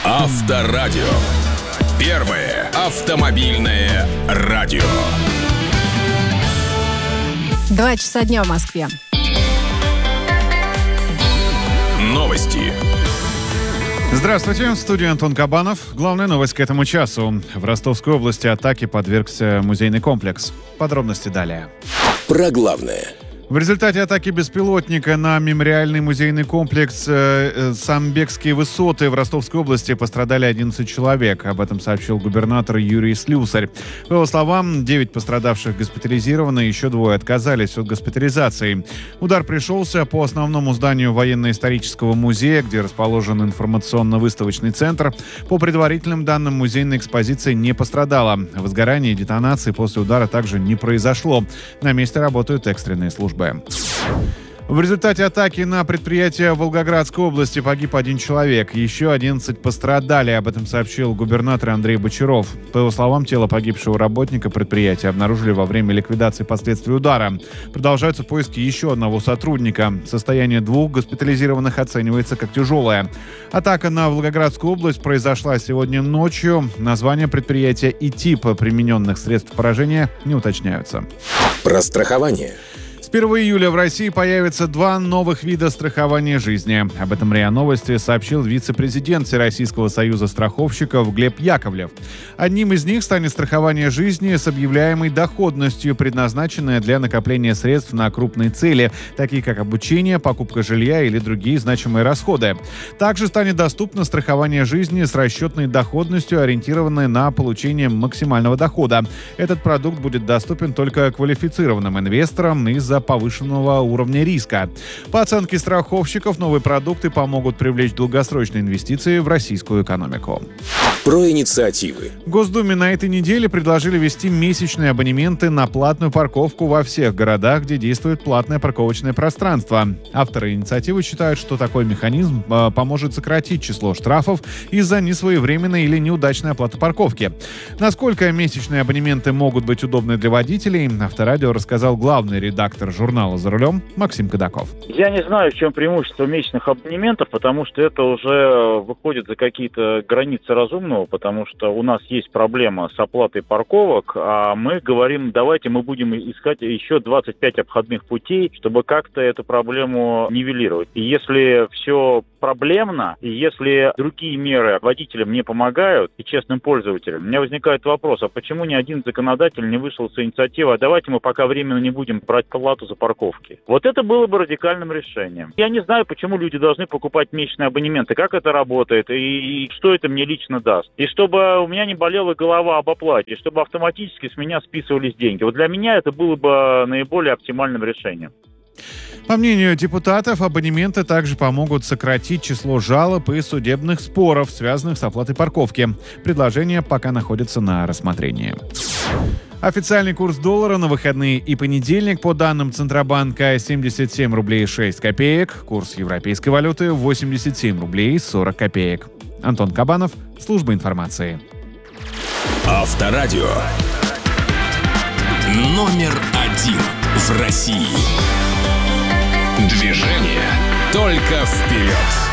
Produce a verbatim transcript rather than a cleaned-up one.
Авторадио. Первое автомобильное радио. Два часа дня в Москве. Новости. Здравствуйте, в студии Антон Кабанов. Главная новость к этому часу. В Ростовской области атаке подвергся музейный комплекс. Подробности далее. Про главное. В результате атаки беспилотника на мемориальный музейный комплекс э, «Самбекские высоты» в Ростовской области пострадали одиннадцать человек. Об этом сообщил губернатор Юрий Слюсарь. По его словам, девять пострадавших госпитализированы, еще двое отказались от госпитализации. Удар пришелся по основному зданию военно-исторического музея, где расположен информационно-выставочный центр. По предварительным данным, музейная экспозиция не пострадала. Возгорания и детонации после удара также не произошло. На месте работают экстренные службы. В результате атаки на предприятие в Волгоградской области погиб один человек. Еще одиннадцать пострадали. Об этом сообщил губернатор Андрей Бочаров. По его словам, тело погибшего работника предприятия обнаружили во время ликвидации последствий удара. Продолжаются поиски еще одного сотрудника. Состояние двух госпитализированных оценивается как тяжелое. Атака на Волгоградскую область произошла сегодня ночью. Название предприятия и тип примененных средств поражения не уточняются. Про страхование. С первого июля в России появится два новых вида страхования жизни. Об этом РИА Новости сообщил вице-президент Всероссийского союза страховщиков Глеб Яковлев. Одним из них станет страхование жизни с объявляемой доходностью, предназначенное для накопления средств на крупные цели, такие как обучение, покупка жилья или другие значимые расходы. Также станет доступно страхование жизни с расчетной доходностью, ориентированное на получение максимального дохода. Этот продукт будет доступен только квалифицированным инвесторам из-за повышенного уровня риска. По оценке страховщиков, новые продукты помогут привлечь долгосрочные инвестиции в российскую экономику. Про инициативы. В Госдуме на этой неделе предложили ввести месячные абонементы на платную парковку во всех городах, где действует платное парковочное пространство. Авторы инициативы считают, что такой механизм э, поможет сократить число штрафов из-за несвоевременной или неудачной оплаты парковки. Насколько месячные абонементы могут быть удобны для водителей, Авторадио рассказал главный редактор журнала «За рулем» Максим Кадаков. Я не знаю, в чем преимущество месячных абонементов, потому что это уже выходит за какие-то границы разумного, потому что у нас есть проблема с оплатой парковок, а мы говорим, давайте мы будем искать еще двадцать пять обходных путей, чтобы как-то эту проблему нивелировать. И если все проблемно, и если другие меры водителям не помогают, и честным пользователям, у меня возникает вопрос, а почему ни один законодатель не вышел с инициативой, а давайте мы пока временно не будем брать плату за парковки. Вот это было бы радикальным решением. Я не знаю, почему люди должны покупать месячные абонементы, как это работает, и, и что это мне лично даст. И чтобы у меня не болела голова об оплате, и чтобы автоматически с меня списывались деньги. Вот для меня это было бы наиболее оптимальным решением. По мнению депутатов, абонементы также помогут сократить число жалоб и судебных споров, связанных с оплатой парковки. Предложение пока находится на рассмотрении. Официальный курс доллара на выходные и понедельник по данным Центробанка семьдесят семь рублей шесть копеек, курс европейской валюты восемьдесят семь рублей сорок копеек. Антон Кабанов, служба информации. Авторадио. Номер один в России. Движение только вперед.